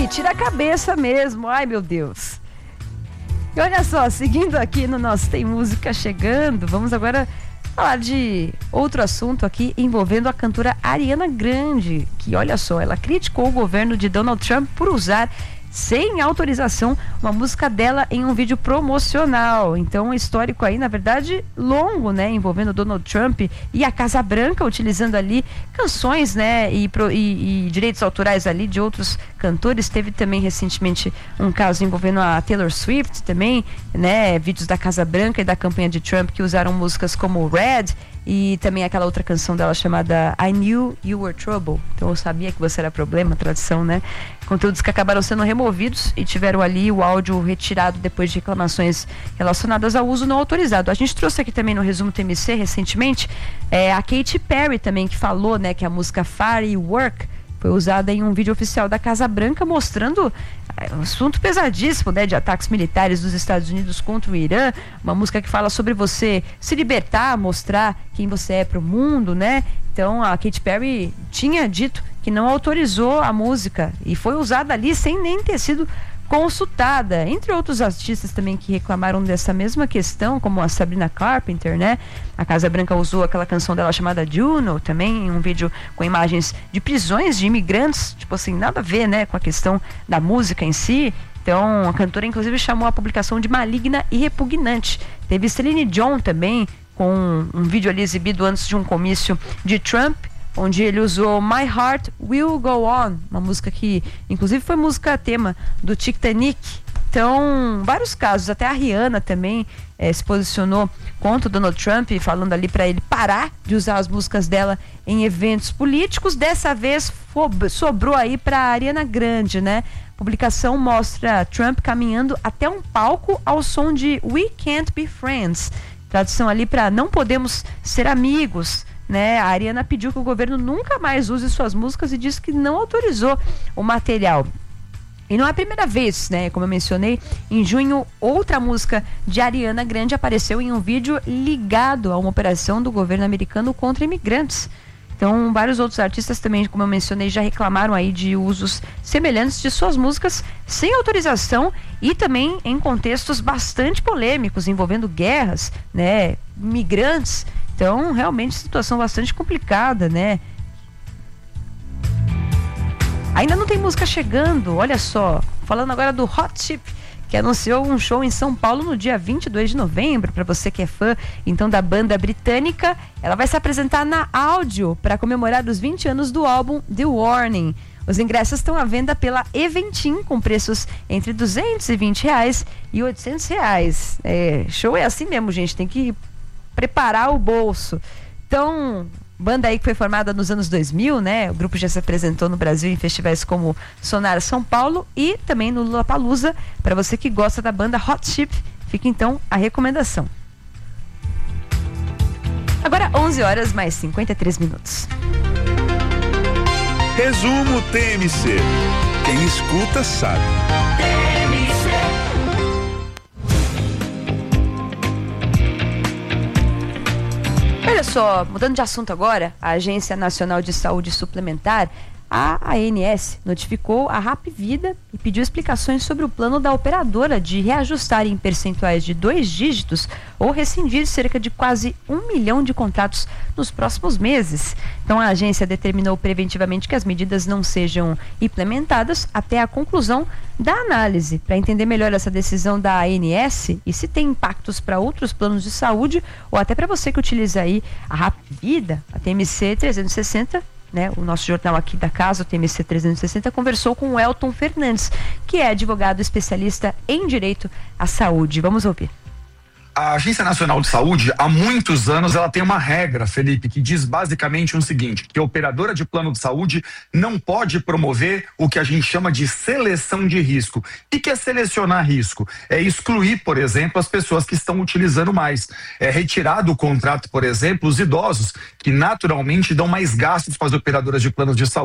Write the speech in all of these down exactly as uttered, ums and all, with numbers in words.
me tira a cabeça mesmo. Ai, meu Deus. E olha só, seguindo aqui no nosso Tem Música Chegando, vamos agora falar de outro assunto aqui envolvendo a cantora Ariana Grande, que, olha só, ela criticou o governo de Donald Trump por usar sem autorização uma música dela em um vídeo promocional. Então, um histórico aí, na verdade, longo, né, envolvendo Donald Trump e a Casa Branca, utilizando ali canções, né, e, e, e direitos autorais ali de outros cantores. Teve também recentemente um caso envolvendo a Taylor Swift também, né, vídeos da Casa Branca e da campanha de Trump que usaram músicas como Red e também aquela outra canção dela chamada I Knew You Were Trouble. Então eu sabia que você era problema, tradução, né? Conteúdos que acabaram sendo removidos e tiveram ali o áudio retirado depois de reclamações relacionadas ao uso não autorizado. A gente trouxe aqui também no Resumo T M C recentemente é, a Katy Perry também, que falou, né, que a música Firework foi usada em um vídeo oficial da Casa Branca mostrando um assunto pesadíssimo, né, de ataques militares dos Estados Unidos contra o Irã, uma música que fala sobre você se libertar, mostrar quem você é para o mundo, né? Então a Katy Perry tinha dito que não autorizou a música e foi usada ali sem nem ter sido consultada, entre outros artistas também que reclamaram dessa mesma questão, como a Sabrina Carpenter, né? A Casa Branca usou aquela canção dela chamada Juno, também em um vídeo com imagens de prisões de imigrantes, tipo assim, nada a ver, né, com a questão da música em si. Então, a cantora inclusive chamou a publicação de maligna e repugnante. Teve Celine Dion também, com um vídeo ali exibido antes de um comício de Trump, onde ele usou My Heart Will Go On, uma música que inclusive foi música tema do Titanic. Então, vários casos, até a Rihanna também eh, se posicionou contra o Donald Trump, falando ali para ele parar de usar as músicas dela em eventos políticos. Dessa vez sobrou aí para a Ariana Grande, né? A publicação mostra Trump caminhando até um palco ao som de We Can't Be Friends, tradução ali para não podemos ser amigos, né? A Ariana pediu que o governo nunca mais use suas músicas e disse que não autorizou o material. E não é a primeira vez, né? Como eu mencionei, em junho, outra música de Ariana Grande apareceu em um vídeo ligado a uma operação do governo americano contra imigrantes. Então, vários outros artistas também, como eu mencionei, já reclamaram aí de usos semelhantes de suas músicas sem autorização e também em contextos bastante polêmicos, envolvendo guerras, né? Migrantes. Então, realmente, situação bastante complicada, né? Ainda não tem música chegando, olha só. Falando agora do Hot Chip, que anunciou um show em São Paulo no dia vinte e dois de novembro. Para você que é fã, então, da banda britânica, ela vai se apresentar na Áudio para comemorar os vinte anos do álbum The Warning. Os ingressos estão à venda pela Eventim, com preços entre duzentos e vinte reais e oitocentos reais. É, show é assim mesmo, gente, tem que preparar o bolso. Então, banda aí que foi formada nos anos dois mil, né? O grupo já se apresentou no Brasil em festivais como Sonar São Paulo e também no Lollapalooza. Para você que gosta da banda Hot Chip, fica então a recomendação. Agora onze horas mais cinquenta e três minutos. Resumo T M C. Quem escuta sabe. Olha só, mudando de assunto agora, a Agência Nacional de Saúde Suplementar, a A N S, notificou a Hapvida e pediu explicações sobre o plano da operadora de reajustar em percentuais de dois dígitos ou rescindir cerca de quase um milhão de contratos nos próximos meses. Então, a agência determinou preventivamente que as medidas não sejam implementadas até a conclusão da análise, para entender melhor essa decisão da A N S e se tem impactos para outros planos de saúde ou até para você que utiliza aí a Hapvida, a T M C trezentos e sessenta. Né, o nosso jornal aqui da casa, o T M C trezentos e sessenta, conversou com o Elton Fernandes, que é advogado especialista em direito à saúde. Vamos ouvir. A Agência Nacional de Saúde, há muitos anos, ela tem uma regra, Felipe, que diz basicamente o seguinte, que a operadora de plano de saúde não pode promover o que a gente chama de seleção de risco. O que é selecionar risco? É excluir, por exemplo, as pessoas que estão utilizando mais. É retirar do contrato, por exemplo, os idosos, que naturalmente dão mais gastos com as operadoras de planos de saúde.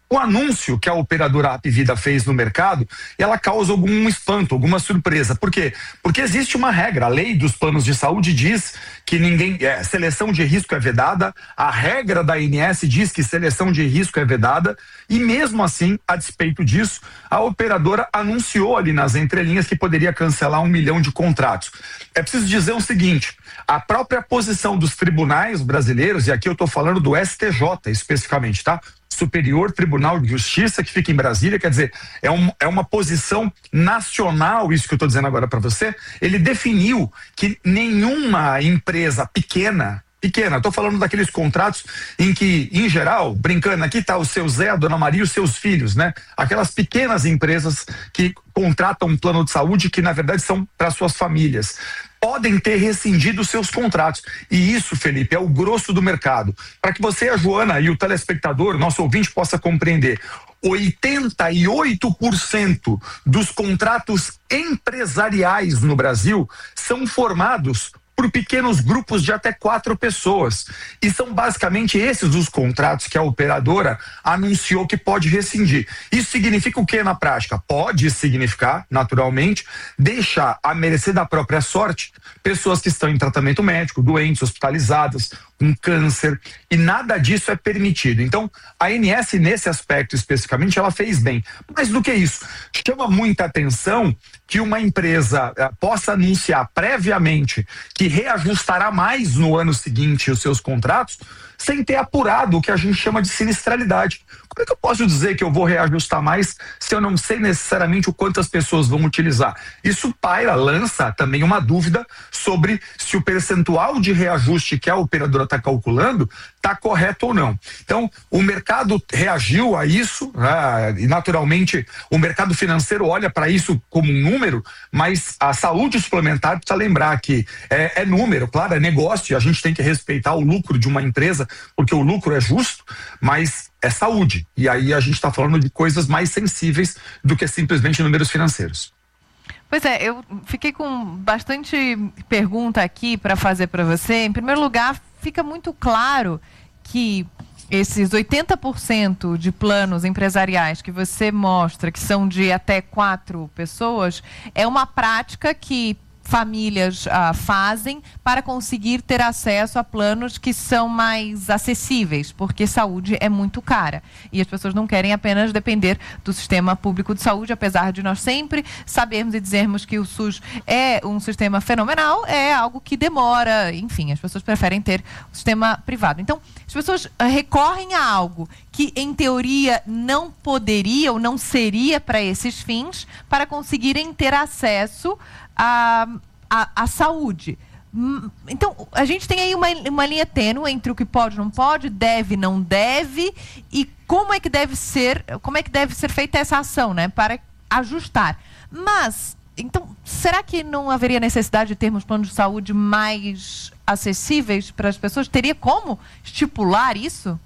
O anúncio que a operadora Apvida fez no mercado, ela causa algum espanto, alguma surpresa. Por quê? Porque existe uma regra, a lei dos planos de saúde diz que ninguém, é, seleção de risco é vedada, a regra da A N S diz que seleção de risco é vedada, e mesmo assim, a despeito disso, a operadora anunciou ali nas entrelinhas que poderia cancelar um milhão de contratos. É preciso dizer o seguinte, a própria posição dos tribunais brasileiros, e aqui eu estou falando do S T J especificamente, tá? Superior Tribunal de Justiça, que fica em Brasília, quer dizer, é, um, é uma posição nacional, isso que eu estou dizendo agora para você. Ele definiu que nenhuma empresa pequena, pequena, estou falando daqueles contratos em que, em geral, brincando, aqui está o seu Zé, a dona Maria e os seus filhos, né? Aquelas pequenas empresas que contratam um plano de saúde que, na verdade, são para suas famílias, podem ter rescindido seus contratos. E isso, Felipe, é o grosso do mercado. Para que você, a Joana e o telespectador, nosso ouvinte, possa compreender, oitenta e oito por cento dos contratos empresariais no Brasil são formados por pequenos grupos de até quatro pessoas. E são basicamente esses os contratos que a operadora anunciou que pode rescindir. Isso significa o que na prática? Pode significar, naturalmente, deixar à mercê da própria sorte pessoas que estão em tratamento médico, doentes, hospitalizadas, com câncer, e nada disso é permitido. Então, a A N S, nesse aspecto especificamente, ela fez bem. Mas do que isso? Chama muita atenção que uma empresa eh, possa anunciar previamente que reajustará mais no ano seguinte os seus contratos, sem ter apurado o que a gente chama de sinistralidade. Como é que eu posso dizer que eu vou reajustar mais se eu não sei necessariamente o quanto as pessoas vão utilizar? Isso paira, lança também uma dúvida sobre se o percentual de reajuste que a operadora está calculando está correto ou não. Então, o mercado reagiu a isso, né? E naturalmente o mercado financeiro olha para isso como um número, mas a saúde suplementar precisa lembrar que é, é número, claro, é negócio, e a gente tem que respeitar o lucro de uma empresa, porque o lucro é justo, mas é saúde. E aí a gente está falando de coisas mais sensíveis do que simplesmente números financeiros. Pois é, eu fiquei com bastante pergunta aqui para fazer para você. Em primeiro lugar, fica muito claro que esses oitenta por cento de planos empresariais que você mostra, que são de até quatro pessoas, é uma prática que famílias ah, fazem para conseguir ter acesso a planos que são mais acessíveis, porque saúde é muito cara. E as pessoas não querem apenas depender do sistema público de saúde, apesar de nós sempre sabermos e dizermos que o SUS é um sistema fenomenal, é algo que demora, enfim, as pessoas preferem ter o sistema privado. Então, as pessoas ah, recorrem a algo que, em teoria, não poderia ou não seria para esses fins, para conseguirem ter acesso A, a, a saúde. Então, a gente tem aí uma, uma linha tênue entre o que pode, não pode, deve, não deve, e como é que deve ser, como é que deve ser feita essa ação, né, para ajustar. Mas, então, será que não haveria necessidade de termos planos de saúde mais acessíveis para as pessoas? Teria como estipular isso?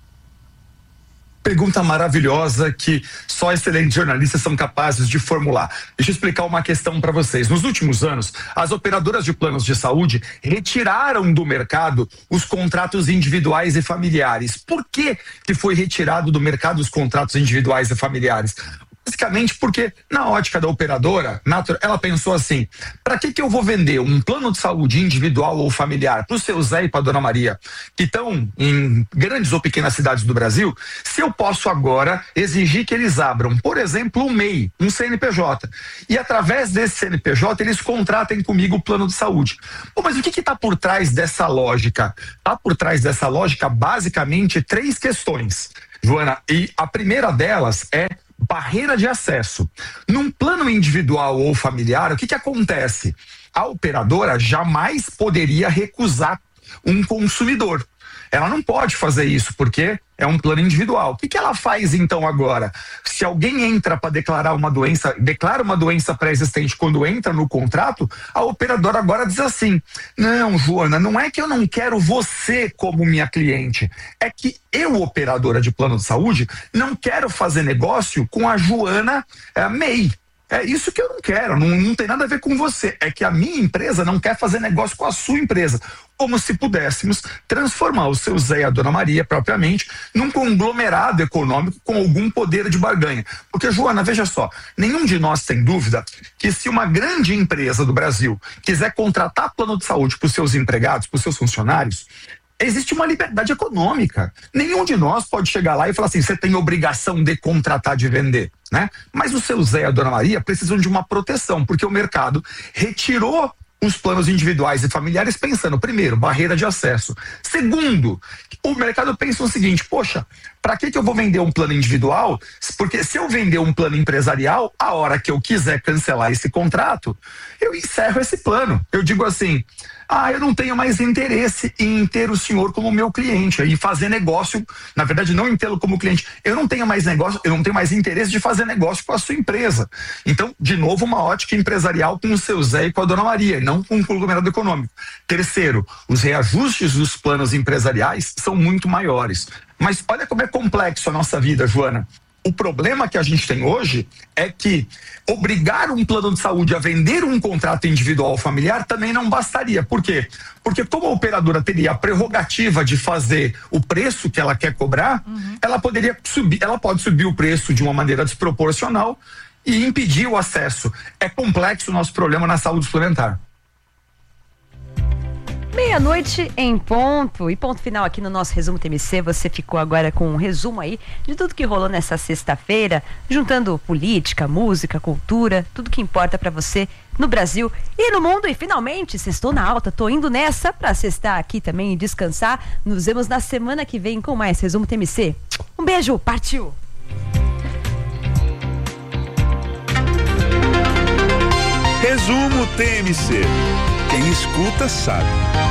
Pergunta maravilhosa que só excelentes jornalistas são capazes de formular. Deixa eu explicar uma questão para vocês. Nos últimos anos, as operadoras de planos de saúde retiraram do mercado os contratos individuais e familiares. Por que que foi retirado do mercado os contratos individuais e familiares? Basicamente porque, na ótica da operadora, ela pensou assim, para que que eu vou vender um plano de saúde individual ou familiar para o seu Zé e para a dona Maria, que estão em grandes ou pequenas cidades do Brasil, se eu posso agora exigir que eles abram, por exemplo, um M E I, um C N P J, e através desse C N P J eles contratem comigo o plano de saúde. Pô, mas o que está por trás dessa lógica? Está por trás dessa lógica, basicamente, três questões, Joana, e a primeira delas é barreira de acesso. Num plano individual ou familiar, o que que acontece? A operadora jamais poderia recusar um consumidor. Ela não pode fazer isso, porque é um plano individual. O que que ela faz então agora? Se alguém entra para declarar uma doença, declara uma doença pré-existente quando entra no contrato, a operadora agora diz assim, não, Joana, não é que eu não quero você como minha cliente, é que eu, operadora de plano de saúde, não quero fazer negócio com a Joana é, M E I. É isso que eu não quero, não, não tem nada a ver com você. É que a minha empresa não quer fazer negócio com a sua empresa. Como se pudéssemos transformar o seu Zé e a Dona Maria, propriamente, num conglomerado econômico com algum poder de barganha. Porque, Joana, veja só, nenhum de nós tem dúvida que se uma grande empresa do Brasil quiser contratar plano de saúde para os seus empregados, para os seus funcionários, existe uma liberdade econômica. Nenhum de nós pode chegar lá e falar assim, você tem obrigação de contratar, de vender, né? Mas o seu Zé e a Dona Maria precisam de uma proteção, porque o mercado retirou os planos individuais e familiares pensando, primeiro, barreira de acesso. Segundo, o mercado pensa o seguinte, poxa, para que que eu vou vender um plano individual? Porque se eu vender um plano empresarial, a hora que eu quiser cancelar esse contrato, eu encerro esse plano. Eu digo assim, ah, eu não tenho mais interesse em ter o senhor como meu cliente, em fazer negócio, na verdade não em tê-lo como cliente, eu não tenho mais negócio, eu não tenho mais interesse de fazer negócio com a sua empresa. Então, de novo, uma ótica empresarial com o seu Zé e com a Dona Maria, não com um conglomerado econômico. Terceiro, os reajustes dos planos empresariais são muito maiores. Mas olha como é complexo a nossa vida, Joana. O problema que a gente tem hoje é que obrigar um plano de saúde a vender um contrato individual familiar também não bastaria. Por quê? Porque como a operadora teria a prerrogativa de fazer o preço que ela quer cobrar, uhum. ela poderia subir, ela pode subir o preço de uma maneira desproporcional e impedir o acesso. É complexo o nosso problema na saúde suplementar. Meia-noite em ponto, e ponto final aqui no nosso Resumo T M C. Você ficou agora com um resumo aí de tudo que rolou nessa sexta-feira, juntando política, música, cultura, tudo que importa pra você no Brasil e no mundo. E finalmente, sextou na alta, tô indo nessa pra sextar aqui também e descansar. Nos vemos na semana que vem com mais Resumo T M C. Um beijo, partiu! Resumo T M C. Quem escuta sabe.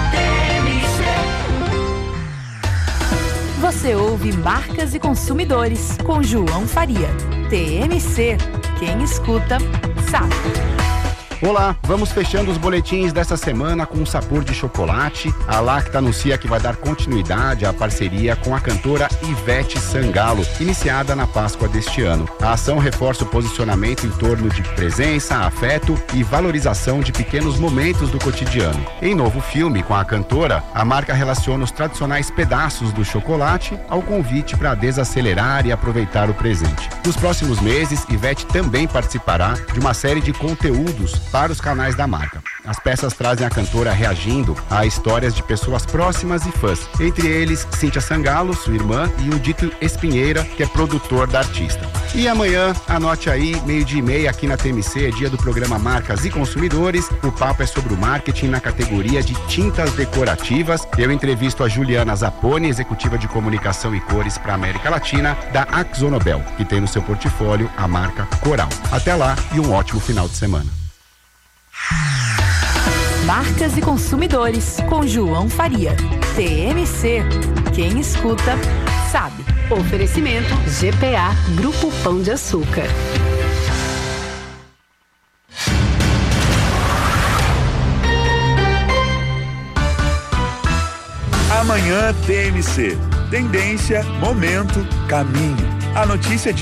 Você ouve Marcas e Consumidores com João Faria. T M C. Quem escuta sabe. Olá, vamos fechando os boletins dessa semana com um sabor de chocolate. A Lacta anuncia que vai dar continuidade à parceria com a cantora Ivete Sangalo, iniciada na Páscoa deste ano. A ação reforça o posicionamento em torno de presença, afeto e valorização de pequenos momentos do cotidiano. Em novo filme com a cantora, a marca relaciona os tradicionais pedaços do chocolate ao convite para desacelerar e aproveitar o presente. Nos próximos meses, Ivete também participará de uma série de conteúdos para os canais da marca. As peças trazem a cantora reagindo a histórias de pessoas próximas e fãs, entre eles Cíntia Sangalo, sua irmã, e o Dito Espinheira, que é produtor da artista. E amanhã, anote aí, meio-dia e meia aqui na T M C, é dia do programa Marcas e Consumidores. O papo é sobre o marketing na categoria de tintas decorativas. Eu entrevisto a Juliana Zapponi, executiva de comunicação e cores para a América Latina, da AkzoNobel, que tem no seu portfólio a marca Coral. Até lá e um ótimo final de semana. Marcas e Consumidores, com João Faria. T M C. Quem escuta, sabe. Oferecimento G P A, Grupo Pão de Açúcar. Amanhã T M C. Tendência, momento, caminho. A notícia de